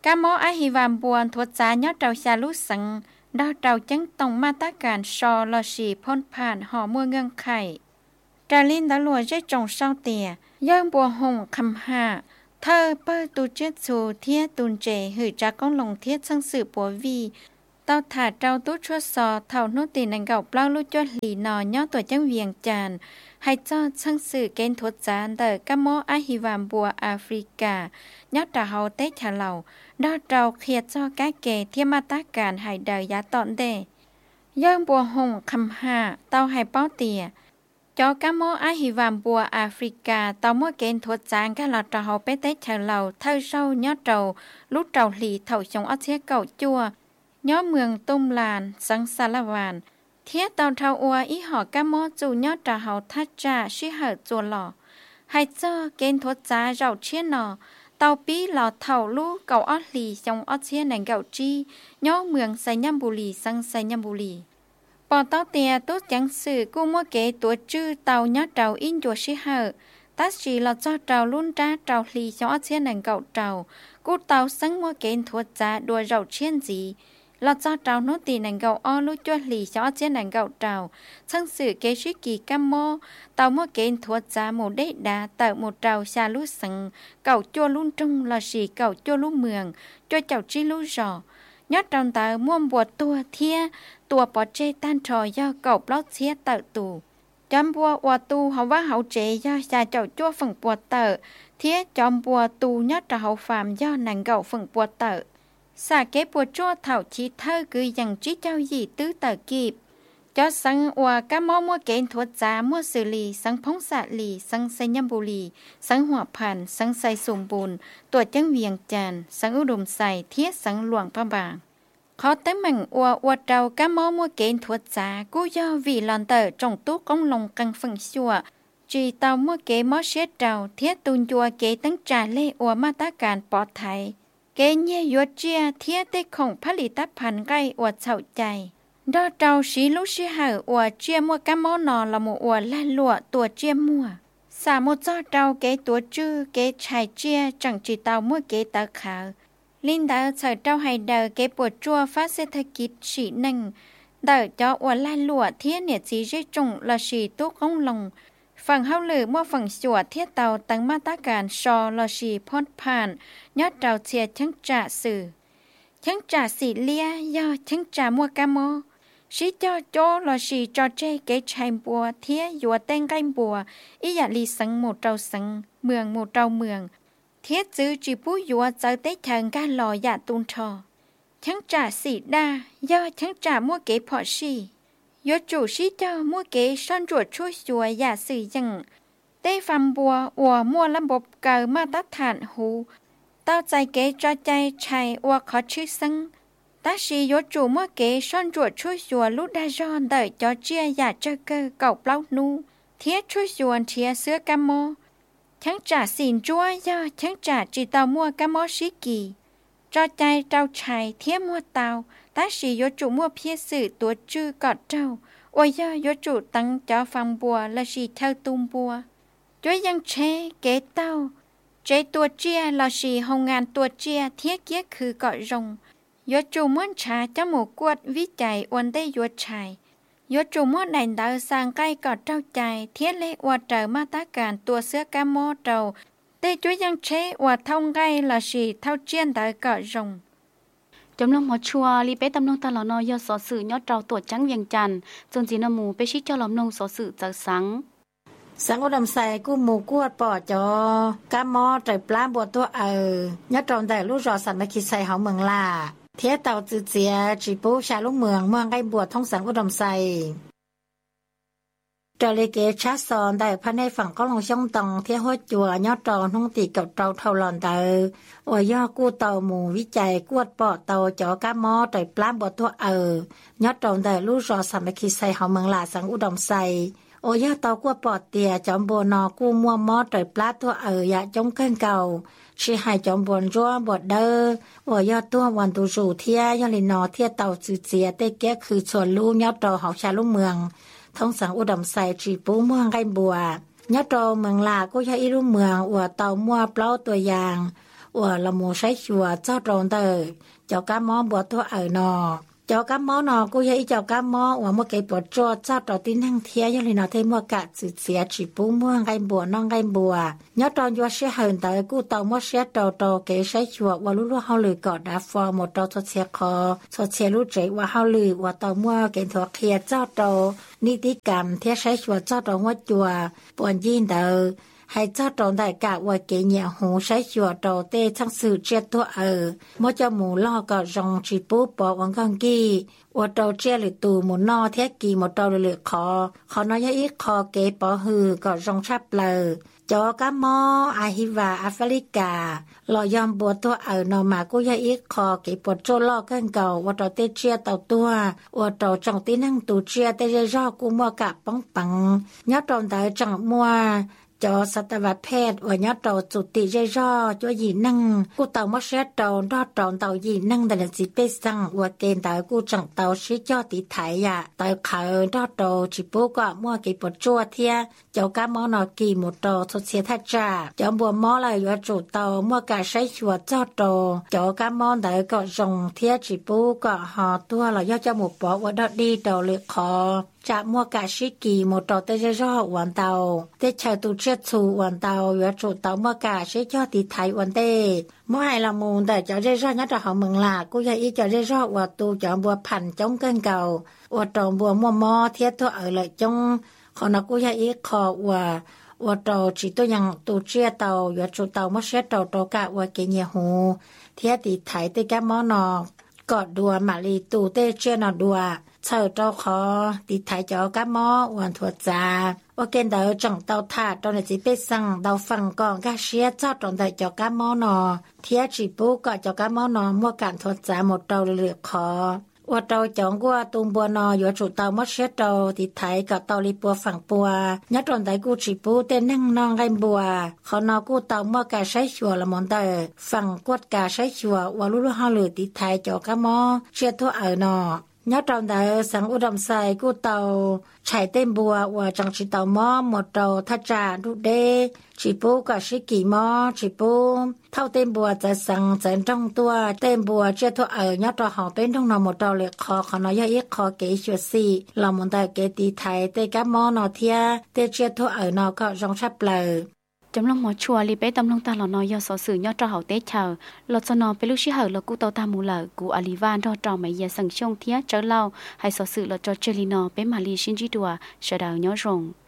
กะหมออะฮิวามบวนทวจายอดเจ้าชาลุสังดาวเจ้าจังต้องมาตรการชอลอชีพ้นผ่านหอมัวเงืองไข่กาลินดาลัวเจจงเศร้าเตียย่างบัวหงคำห้าเธอเปิดตูเจ็ดสูเทียตุนเจหือจากก้องลงเทียสังสือปัววีเต้าถาเจ้าตู้ชั่วซอเท่านุตีนังเก่าเปล่าลุจวดหลีนอย่อตัวจังเวียงจานให้เจ้าสังสือเกณฑ์ทดจานเดอกะหมออะฮิวามบัวแอฟริกายอดตาเฮาเตชะเหล่าดาวเจ้าเคลียเจ้ากะเกเทียมาตรการให้เดยาตอนเดย่างบัวหงคำห้าเต้าให้เป้าเตียจอกะหมออะฮิวามบัวแอฟริกาเต้ามัวเกณฑ์ทดจานกะลาตาเฮาเปเตชะเหล่าเท่าเศร้ายอดเจ้าลุเจ้าหลีเท่าชงอเชียเก่าจัวย่อเมืองตุ้มลานสังสารวานเทียเตาเทาอัวอีหอกะหมอจูยอดตาเฮาทัจจาชิเหอจัวหล่อให้เจ้าเกณฑ์ทดจาเราเชียนอเตาปีหล่อเท่าลูกเก่าออหลีจงอเชียในเก่าจีย่อเมืองไซญัมบุรีสังไซญัมบุรีปอเต้าเตียตุ๊จังสื่อกู้มัวเกตัวจื้อเตายอดเจ้าอินจัวชิเหอตัดจีเราเจ้าเจ้าลุ่นจ้าเจ้าหลีจงอเชียในเก่าเจ้ากู้เตาสังมัวเกณฑ์ทดจาด้วยเราเชียนจีเราเจ้าเจ้าโนตีนังเก่าอ้อลุจวดหลีเจ้าเจียนังเก่าเจ้าช่างสื่อเกชิกีกัมโมเต่ามัวเกณฑ์ทวดจาหมู่ได้ดาเต่าหมู่เจ้าชาลุสังเก่าจัวลุ่นจงลาสีเก่าจัวลุ่เมืองจัวเจ้าจีลุจอยอดเต่าเต่าม่วมบวชตัวเทียตัวปอเจตันทอย่อเก่าปลอดเสียเต่าตูจำบัวอวตูเขาว่าเขาเจย่อชาเจ้าจัวฝั่งปวดเต่าเทียจอมบัวตูยอดเต่าเขาฟาร์มย่อนังเก่าฝั่งปวดเต่าสาเก็บปวดจั่วเถ่าชีเธอคืออย่างจีเจ้าหยี่ตื้อเตอกีบจอสังอัวกะมอมัวเกณฑ์ทวดจามัวสือลีสังพงศาลีสังไซญัมบุรีสังหัวพันสังไซสมบูรณ์ตัวจังเวียงจันสังอุดมใสเทียสังหลวงพระบางเขาเต็มมั่งอัวอวดเจ้ากะมอมัวเกณฑ์ทวดจากูย่อวีลอนเตอร์จงตู้กงลงกังฝังชัวจีเตามัวเกมอเชดเจ้าเทียตุนจัวเกตั้งจ่าเล่อัวมาตรการปลอดภัยเกณฑ์ยศเจียเทียเตของผลิตภัณฑ์ใกล้อวดเฉาใจดอเจ้าสีลุชิเหออวดเจียมัวกะมอนอละมัวอวดละลัวตัวเจียมัวสามุจ้อเจ้าเกตัวจื้อเกชายเจียจังจีเตามัวเกตาขาวลินดาเฉยเจ้าไฮเดอเกปวดจัวฟ้าเศรษฐกิจสีหนึ่งเดอเจ้าอวดละลัวเทียเนี่ยสีเจจงละสีตุกงลงฝั่งเฮาหรือมั่วฝั่งสวดเทียเตาตั้งมาตรการชอลอชีพ้นผ่านยอดเจ้าเชียชังจ่าสื่อชังจ่าสีเลียย่อชังจ่ามัวกะโมชิเจ้าโจลอชีจอเจเกชัยบัวเทียยัวเต้งไก่บัวอีหยาลีสังหมู่เจ้าสังเมืองหมู่เจ้าเมืองเทียจื้อจีผู้ยัวเจ้าเต้เชิงการหล่อหยาตุนทอชังจ่าสีดาย่อชังจ่ามัวเกพอชียศจูชิเจ้ามัวเกซ่อนจวดช่วยชัวอย่าสื่อยังเต้ฟัมบัวอัวมัวระบบเกิดมาตรฐานหูเต้าใจเกจอใจชัยอัวขอชื่อสังตาชียศจูมัวเกซ่อนจวดช่วยชัวลุดาจอนเดยจอเจียอย่าเจอเกอเก่าเปล่านูเทียช่วยชัวเทียเสื้อกะโมทั้งจ่าสินจัวย่อทั้งจ่าจีเตามัวกะโมชิกีจอใจเจ้าชัยเทียมัวเตาตาชียศจูมัวเพียสื่อตัวจื้อกอดเจ้าโอ้ยยศจูตั้งเจ้าฟังบัวและชีเท่าตุมบัวจ้วยยังเชเกเต้าเจตัวเจียลอชีโรงงานตัวเจียเทียเกียคือเกาะรงยศจูม้วนชาเจ้าหมูกวดวิจัยอวนได้ยศชายยศจูม้วนแดนดาวสร้างใกล้กอดเจ้าใจเทียเละอวดเจอมาตรการตัวเสื้อกะโมเจ้าได้จ้วยยังเชอวดท่องไกลอชีเท่าเจียนได้เกาะรงจำลองหมอชัวรีเป้ตำลงตลอดนอยสอสื่อยอดเราตรวจจังเวียงจันทร์จนจีนหมูไปชี้เจ้าหลอมนงสอสื่อจากสังอุดมใส่กู้หมูกวดปอจอกะมอใจปลาบัวตัวยอดตรงแต่ลูกรอสันไม่คิดใส่เฮาเมืองล่าเทียเต่าจือเจียจีปูชาลูกเมืองใกล้บัวท้องสังอุดมใส่จอเลเกชาซอนได้พันในฝั่งก็ลงช่องตองเที่ยหัวจัวยอดตองทุ่งตีกับเตาเท่าหลอนอวยย่อกู้เตาหมูวิจัยกวดปอเตาจอกะมอใจปลาบัวตัวยอดตองแต่ลูกรอสันไม่คิดใส่เฮาเมืองล่าสังอุดมใส่โอยาเตากวดปอเตียจอมบัวนอกู้มัวมอใจปลาตัวอย่าจงเกินเก่าชีให้จอมบวนรัวบดโอยอดตัววันตูสู่เทียยอลินอเทียเตาจือเจียเตเกียคือส่วนลูกยอดตอเฮาชาลูกเมืองท้องสังอุดมใส่จีปูเมืองไก่บัวยอดตอเมืองลาก็ใช้อีลูกเมืองอวดเตามัวเปล่าตัวอย่างว่าละมูใช้ชัวเจ้าตรงเตอเจ้ากามอบัวตัวนอเจ้ากามอนอกูยังอีเจ้ากามอว่าเมื่อไก่ปวดจอดเจ้าต่อตีนั่งเทียยังเลยนอเทมัวกะสืดเสียจีปูม่วงไก่บัวน้องไก่บัวยอดตอนยัวเสียเหินแต่กูเต่ามัวเสียโตเก๋ใช้ชัวว่ารู้เฮาเลยกอดดาฟอหมดตอทดเสียคอทดเสียรู้ใจว่าเฮาลือว่าเต่ามัวเก่งถั่วเคียเจ้าโตนิติกรรมเทียใช้ชัวเจ้าโตหัวจัวปวนยินเตอให้เจ้าตรงได้กะว่าเกเนี่ยหูใช้ชัวโตเต้ทั้งสื่อเจียตัวมอจะหมูล่อก็จงจีปูปอวังกังกี้ว่าโตเจียหรือตูหมูนอเทกีหมดโตเหลือคอนอยอีคอเกปอหือก็จงชับเลยจอกะมออาฮิวาแอฟริกาลอยอมบัวตัวนอมากุยอีคอเกปวดโจล่อกันเก่าว่าโตเตเจียเต่าตัวว่าโตจงตีนั่งตูเจียเตเจรอกูมัวกะป้องปังยอดตรงได้จังมัวจอสัตวแพทย์ว่าญาโตจุติเจรอจัวยีนั่งกูเต่ามาเสียโตรอดตอนเต่ายีนั่งแต่ละสิเปสังว่าเกณฑ์เต่ากูจังเต่าชิจอติไถอ่ะเต่าเขารอดโตจิปูก็มัวกี่ปวดจัวเทียเจ้ากามอนอกี่หมดโตทดเสียทัจจาจอมบัวมอลายว่าจุเต่ามัวกะใช้ชัวเจ้าโตเจ้ากามอนเต่าก็จงเทียจิปูก็หอตัวเราย่อจมูกปอกว่าดอดีโตเลยคอจากมัวกะชิกีหมดโตเตเจรอวันเต่าเตชาตูเชซูวันเต่าอยู่จุเต่ามัวกะชิจอติไทยวันเต้มื่อให้ละมูแต่เจ้าเจรอนัดหอมเมืองลากูอยากอีเจ้าเจรอว่าตูจอมบัวพันจงเกินเก่าว่าตอมบัวมัวมอเทียตัวเลยจงขอนักกูอยากอีขอว่าโตจิตัวยังตูเจียเต่าอยู่จุเต่ามัวเสียโตกะว่าเกเนียหูเทียติไทยเตแกมอนอกอดดัวมาลีตูเตเจียนอดัวเช่าเจ้าขอติไทยเจ้ากะมอวันถั่วจาว่าเกณฑ์เดาจังเตาถาดตอนนี้ไปสั่งเดาฟังก่อนกะเชียเจ้าตอนได้เจ้ากะมอนอเทียจีปูก็เจ้ากะมอนอมัวการถั่วจาหมดเตาเหลือคอว่าเตาจ่องกัวตุงบัวนออยู่จุเตามัดเชียเตาติไทยกับเตาลีปัวฝั่งปัวยัดตอนได้กูจีปูเต้นนั่งนองไก่บัวเขานอกูเตามัวกะใช้ชัวละมอนเตอฝั่งกวดกะใช้ชัวว่ารู้ห้าเหลือติไทยเจ้ากะมอเชียทั่วนอยอดตอนใดสังอุดมใส่กูเตาใช้เต้นบัวว่าจังชิเตาหม้อหมดเตาทัจจาดุเดชิปูกับชิกิหม้อชิปูเท่าเต้นบัวจะสั่งเจนจ้องตัวเต้นบัวเจ้าตัวยอดตอหอเป็นท้องนอหมดเตาเล็กคอขอนอยอีกคอเกยชัวซีเราหมดแต่เกตีไทยเตกับหม้อนอเทียเตเจ้าตัวนอก็จงชับเลยจำลองหมอชัวรีเป้ตำลงตาหลอนอยสอสื่อยอดจอเห่าเตเชาหลอดสนอเป็นลูกชิเหอแล้วกูเตาตามูเหลกูอาลีวานรอดจอไม่ยาสังชงเทียเจอเล่าให้สอสื่อหลอดจอเจลินอเป็นมาลีชินจิดัวเสดาวยอรง